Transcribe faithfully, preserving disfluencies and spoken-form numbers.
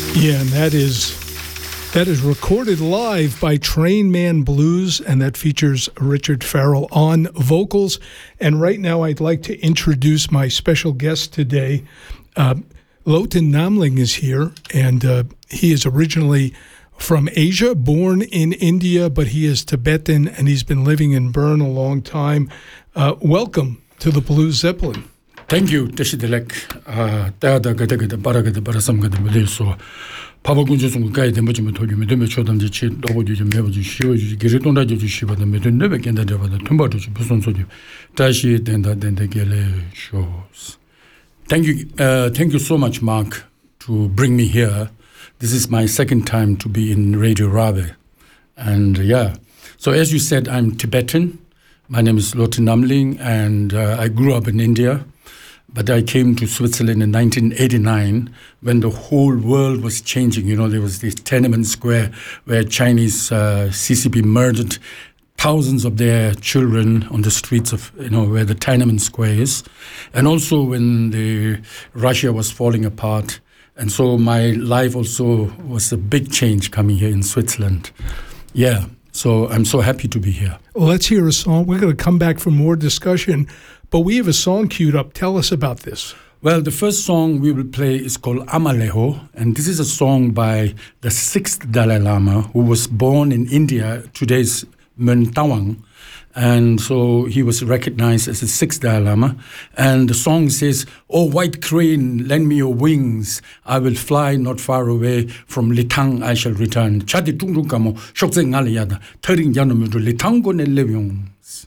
Yeah, and that is that is recorded live by Train Man Blues, and that features Richard Farrell on vocals. And right now I'd like to introduce my special guest today. Uh, Lotan Namling is here, and uh, he is originally from Asia, born in India, but he is Tibetan, and he's been living in Bern a long time. Uh, welcome to the Blues Zeppelin. Thank you, Teshidelek. Dada gada gada bara gada bara sam gada mele so. Papa kunje sungu kai de mochi motogi me de me chodam ji chi dogo ji me bo ji shiwo ji gere tonda ji shi ba de me de nebe kenda de ba de tumba to ji buson so ji. Tashi denda denda gele shows. Thank you, uh, thank you so much, Mark, to bring me here. This is my second time to be in Radio Rabe. And uh, yeah, so as you said, I'm Tibetan. My name is Lotan Namling, and uh, I grew up in India. But I came to Switzerland in nineteen eighty-nine when the whole world was changing. You know, there was this Tiananmen Square where Chinese uh, C C P murdered thousands of their children on the streets of, you know, where the Tiananmen Square is. And also when the Russia was falling apart. And so my life also was a big change coming here in Switzerland. Yeah, so I'm so happy to be here. Well, let's hear a song. We're going to come back for more discussion. But we have a song queued up. Tell us about this. Well, the first song we will play is called Amaleho, and this is a song by the sixth Dalai Lama, who was born in India. Today's Mentawang, and so he was recognized as the sixth Dalai Lama. And the song says, "Oh, white crane, lend me your wings. I will fly not far away. From Litang I shall return." Chati tungru kamo shokse ngali yada. Thering janu mudu Litango ne levyong.